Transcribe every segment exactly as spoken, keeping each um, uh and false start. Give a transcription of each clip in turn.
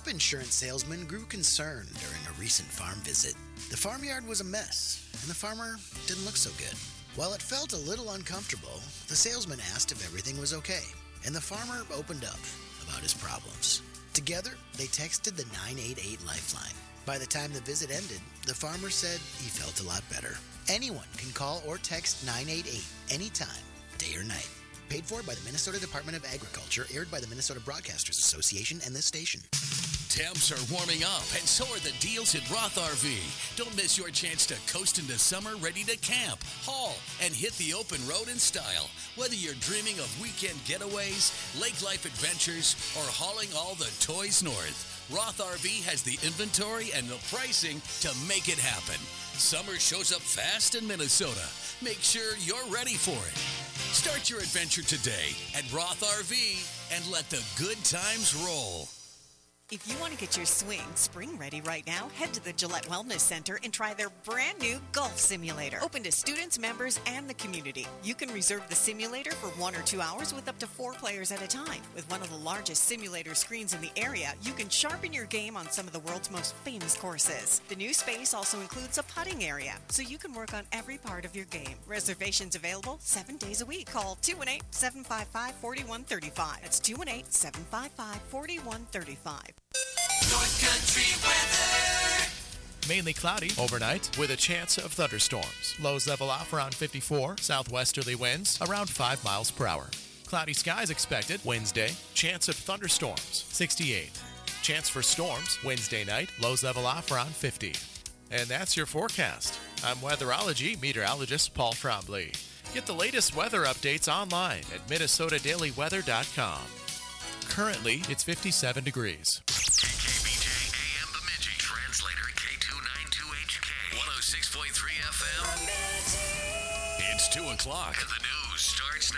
crop insurance salesman grew concerned during a recent farm visit. The farmyard was a mess, and the farmer didn't look so good. While it felt a little uncomfortable, the salesman asked if everything was okay, and the farmer opened up about his problems. Together, they texted the nine eight eight Lifeline. By the time the visit ended, the farmer said he felt a lot better. Anyone can call or text nine eight eight anytime, day or night. Paid for by the Minnesota Department of Agriculture, aired by the Minnesota Broadcasters Association and this station. Temps are warming up, and so are the deals at Roth R V. Don't miss your chance to coast into summer ready to camp, haul, and hit the open road in style. Whether you're dreaming of weekend getaways, lake life adventures, or hauling all the toys north, Roth R V has the inventory and the pricing to make it happen. Summer shows up fast in Minnesota. Make sure you're ready for it. Start your adventure today at Roth R V and let the good times roll. If you want to get your swing spring ready right now, head to the Gillette Wellness Center and try their brand new golf simulator. Open to students, members, and the community. You can reserve the simulator for one or two hours with up to four players at a time. With one of the largest simulator screens in the area, you can sharpen your game on some of the world's most famous courses. The new space also includes a putting area, so you can work on every part of your game. Reservations available seven days a week. Call two one eight, seven five five, four one three five. That's two one eight, seven five five, four one three five. North Country weather. Mainly cloudy overnight with a chance of thunderstorms. Lows level off around fifty-four. Southwesterly winds around five miles per hour. Cloudy skies expected Wednesday. Chance of thunderstorms sixty-eight. Chance for storms Wednesday night. Lows level off around fifty. And that's your forecast. I'm weatherology meteorologist Paul Trombley. Get the latest weather updates online at minnesota daily weather dot com. Currently, it's fifty-seven degrees. K K B J A M Bemidji. Translator K two ninety-two H K. one oh six point three F M. It's two o'clock. And the news starts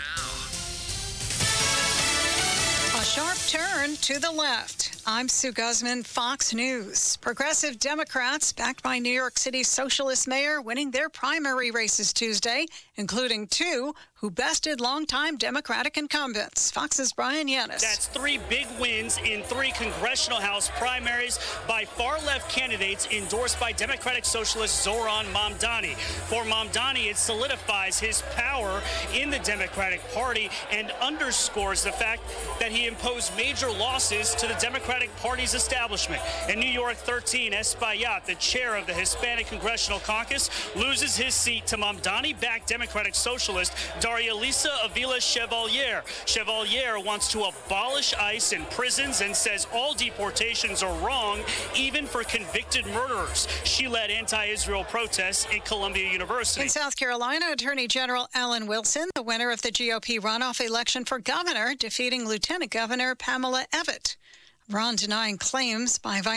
now. A sharp turn to the left. I'm Sue Guzman, Fox News. Progressive Democrats, backed by New York City socialist mayor, winning their primary races Tuesday, including two who bested longtime Democratic incumbents. Fox's Brian Yanis. That's three big wins in three congressional House primaries by far-left candidates endorsed by Democratic Socialist Zoran Mamdani. For Mamdani, it solidifies his power in the Democratic Party and underscores the fact that he imposed major losses to the Democratic Party's establishment. In New York thirteen, Espaillat, the chair of the Hispanic Congressional Caucus, loses his seat to Mamdani-backed Democratic Socialist Daria Lisa Avila Chevalier. Chevalier wants to abolish ICE in prisons and says all deportations are wrong, even for convicted murderers. She led anti-Israel protests in Columbia University. In South Carolina, Attorney General Alan Wilson, the winner of the G O P runoff election for governor, defeating Lieutenant Governor Pamela Evette. Ron denying claims by Vice